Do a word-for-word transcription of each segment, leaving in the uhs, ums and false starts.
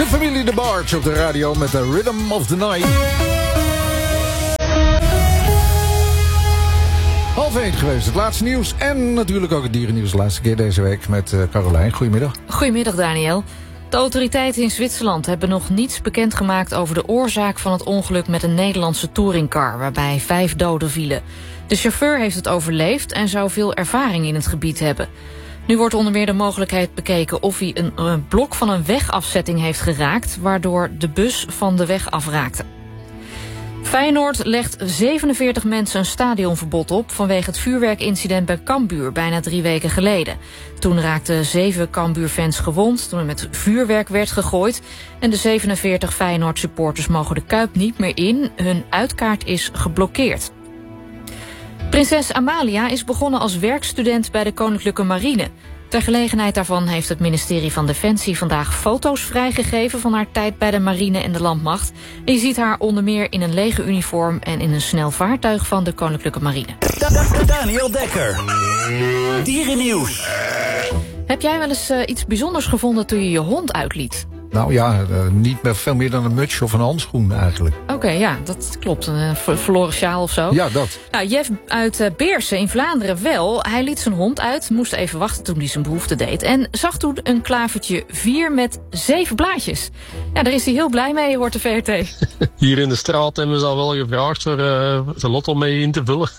De familie De Barge op de radio met de Rhythm of the Night. Half één geweest, het laatste nieuws en natuurlijk ook het dierennieuws de laatste keer deze week met uh, Carolijn. Goedemiddag. Goedemiddag, Daniel. De autoriteiten in Zwitserland hebben nog niets bekendgemaakt over de oorzaak van het ongeluk met een Nederlandse touringcar, waarbij vijf doden vielen. De chauffeur heeft het overleefd en zou veel ervaring in het gebied hebben. Nu wordt onder meer de mogelijkheid bekeken of hij een, een blok van een wegafzetting heeft geraakt, waardoor de bus van de weg afraakte. Feyenoord legt zevenenveertig mensen een stadionverbod op vanwege het vuurwerkincident bij Cambuur bijna drie weken geleden. Toen raakten zeven Cambuur-fans gewond toen er met vuurwerk werd gegooid. En de zevenenveertig Feyenoord-supporters mogen de Kuip niet meer in. Hun uitkaart is geblokkeerd. Prinses Amalia is begonnen als werkstudent bij de Koninklijke Marine. Ter gelegenheid daarvan heeft het ministerie van Defensie vandaag foto's vrijgegeven van haar tijd bij de marine en de landmacht. En je ziet haar onder meer in een legeruniform en in een snel vaartuig van de Koninklijke Marine. Daniel Dekker, dierennieuws. Heb jij wel eens uh, iets bijzonders gevonden toen je je hond uitliet? Nou ja, uh, niet meer, veel meer dan een mutsje of een handschoen eigenlijk. Oké, okay, ja, dat klopt. Een uh, verloren sjaal of zo. Ja, dat. Nou, Jeff uit uh, Beersen in Vlaanderen wel. Hij liet zijn hond uit, moest even wachten toen hij zijn behoefte deed. En zag toen een klavertje vier met zeven blaadjes. Ja, daar is hij heel blij mee, hoort de V R T. Hier in de straat hebben ze al wel gevraagd voor uh, de lotto mee in te vullen.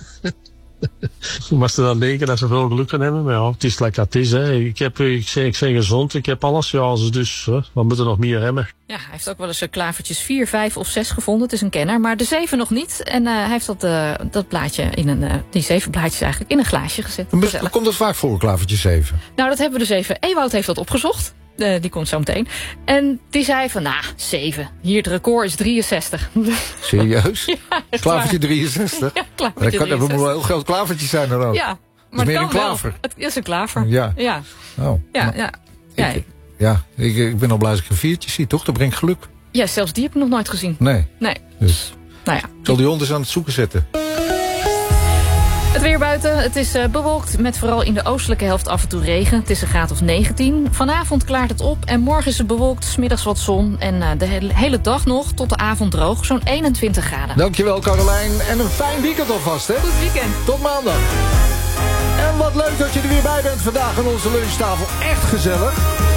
Je moest dan denken dat ze veel geluk gaan hebben. Maar ja, het is like dat is. Hè. Ik, heb, ik, ben, ik ben gezond, ik heb alles. Ja, dus hè, we moeten nog meer hebben. Ja, hij heeft ook wel eens klavertjes vier, vijf of zes gevonden. Het is een kenner, maar de zeven nog niet. En uh, hij heeft dat, uh, dat blaadje, in een, uh, die zeven blaadjes eigenlijk, in een glaasje gezet. Maar komt dat vaak voor, klavertje zeven? Nou, dat hebben we dus even. Ewout heeft dat opgezocht. Uh, die komt zo meteen. En die zei van, nou, zeven. Hier, het record is drieënzestig. Serieus? Ja, klavertje drieënzestig? Ja, klavertje dat kan even een heel groot klavertje zijn dan ook. Ja, maar is meer het een klaver. Wel. Het is een klaver. Ja. Ja. Oh. Ja, nou, ja. Ja, ik, ja ik, ik ben al blij als ik een viertje zie, toch? Dat brengt geluk. Ja, zelfs die heb ik nog nooit gezien. Nee. Nee. Dus. Nou ja. Ik zal die hond eens aan het zoeken zetten. Het weer buiten, het is uh, bewolkt met vooral in de oostelijke helft af en toe regen. Het is een graad of negentien. Vanavond klaart het op en morgen is het bewolkt, 's middags wat zon. En uh, de hele, hele dag nog tot de avond droog, zo'n eenentwintig graden. Dankjewel Carolijn en een fijn weekend alvast, hè? Goed weekend. Tot maandag. En wat leuk dat je er weer bij bent vandaag aan onze lunchtafel. Echt gezellig.